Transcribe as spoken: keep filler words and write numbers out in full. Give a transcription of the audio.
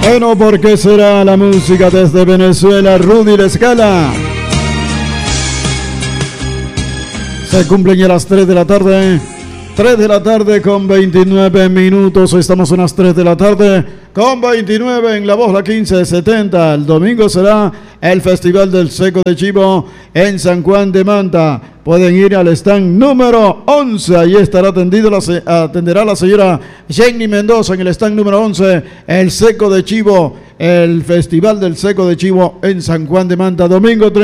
Bueno, ¿por qué será la música desde Venezuela? Rudy La Escala. Se cumplen ya las tres de la tarde. tres de la tarde con veintinueve minutos. Estamos a las tres de la tarde con veintinueve en La Voz, la quince setenta. El domingo será el Festival del Seco de Chivo en San Juan de Manta. Pueden ir al stand número once. Ahí estará atendido la, atenderá la señora Jenny Mendoza en el stand número once. El Seco de Chivo, el Festival del Seco de Chivo en San Juan de Manta. Domingo